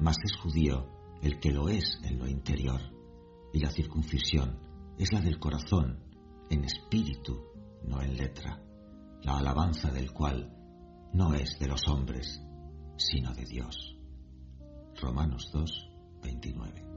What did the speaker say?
mas es judío el que lo es en lo interior, y la circuncisión es la del corazón, en espíritu, no en letra, la alabanza del cual no es de los hombres, sino de Dios. Romanos 2, 29.